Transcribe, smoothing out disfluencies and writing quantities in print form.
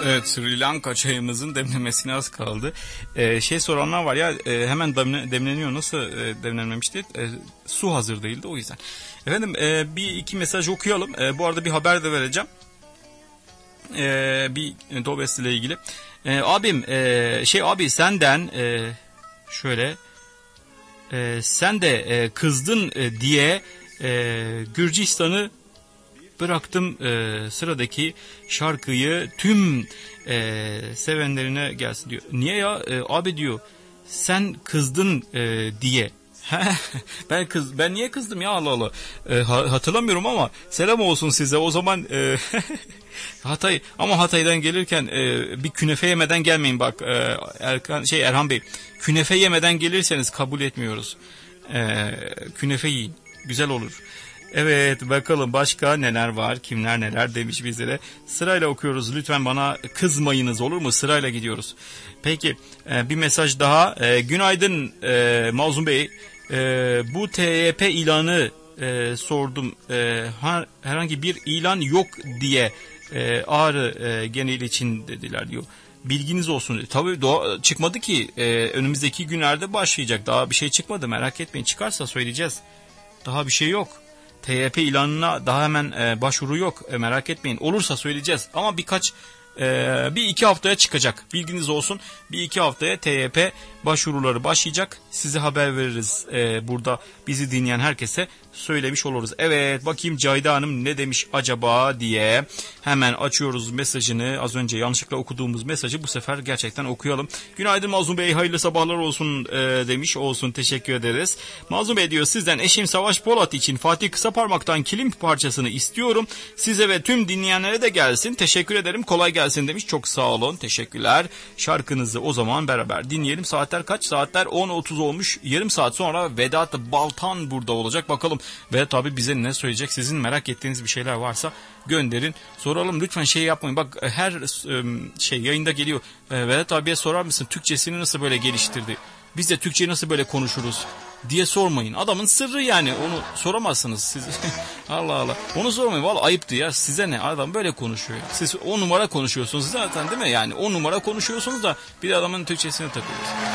Evet, Sri Lanka çayımızın demlemesine az kaldı. Soranlar var ya, hemen demleniyor, nasıl demlenmemişti? Su hazır değildi, o yüzden. Efendim, bir iki mesaj okuyalım. Bu arada bir haber de vereceğim. Bir Dobes ile ilgili. Abim, abi senden şöyle sen de kızdın diye Gürcistan'ı bıraktım, sıradaki şarkıyı tüm sevenlerine gelsin diyor. Niye ya abi diyor, sen kızdın diye. Ben niye kızdım ya, Allah Allah. Hatırlamıyorum ama selam olsun size o zaman. Hatay'dan gelirken bir künefe yemeden gelmeyin bak, Erhan Bey, künefe yemeden gelirseniz kabul etmiyoruz. Künefe yiyin, güzel olur. Evet, bakalım başka neler var, kimler neler demiş bizlere. Sırayla okuyoruz, lütfen bana kızmayınız, olur mu? Sırayla gidiyoruz. Peki, bir mesaj daha. Günaydın Mazlum Bey. Bu TYP ilanı sordum. Herhangi bir ilan yok diye Ağrı genel için dediler diyor. Bilginiz olsun. Tabii çıkmadı ki, önümüzdeki günlerde başlayacak. Daha bir şey çıkmadı, merak etmeyin. Çıkarsa söyleyeceğiz. Daha bir şey yok. TYP ilanına daha hemen başvuru yok. Merak etmeyin. Olursa söyleyeceğiz. Ama bir iki haftaya çıkacak. Bilginiz olsun. Bir iki haftaya TYP başvuruları başlayacak. Size haber veririz. Burada bizi dinleyen herkese söylemiş oluruz. Evet, bakayım Cayda Hanım ne demiş acaba diye. Hemen açıyoruz mesajını. Az önce yanlışlıkla okuduğumuz mesajı bu sefer gerçekten okuyalım. Günaydın Mazlum Bey, hayırlı sabahlar olsun demiş. Olsun, teşekkür ederiz. Mazlum Bey diyor, sizden eşim Savaş Polat için Fatih Kısaparmak'tan Kilim parçasını istiyorum. Size ve tüm dinleyenlere de gelsin. Teşekkür ederim, kolay gelsin demiş. Çok sağ olun, teşekkürler. Şarkınızı o zaman beraber dinleyelim. Saatler kaç? Saatler 10.30 olmuş. Yarım saat sonra Vedat Baltan burada olacak. Bakalım Vedat abi bize ne söyleyecek? Sizin merak ettiğiniz bir şeyler varsa gönderin. Soralım lütfen, yapmayın. Bak, her yayında geliyor. Vedat abiye sorar mısın? Türkçesini nasıl böyle geliştirdi? Biz de Türkçeyi nasıl böyle konuşuruz diye sormayın. Adamın sırrı yani, onu soramazsınız siz. Allah Allah. Onu sormayın. Vallahi ayıptı ya. Size ne? Adam böyle konuşuyor. Siz 10 numara konuşuyorsunuz zaten, değil mi? Yani 10 numara konuşuyorsunuz da bir de adamın Türkçesini takıyorsunuz.